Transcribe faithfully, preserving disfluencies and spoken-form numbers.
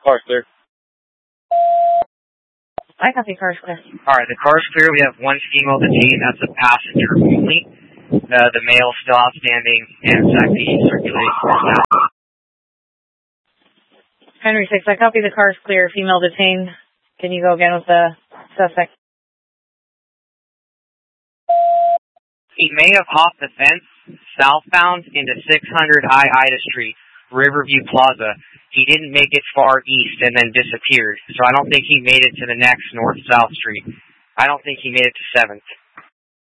Car's clear. I copy, car's clear. Alright, the car's clear. We have one female detained. That's a passenger only. Uh, the male still outstanding, and it's active circulation now. Henry six, I copy, the car's clear. Female detained. Can you go again with the suspect? He may have hopped the fence southbound into six hundred High Ida Street, Riverview Plaza. He didn't make it far east and then disappeared. So I don't think he made it to the next north-south street. I don't think he made it to seventh.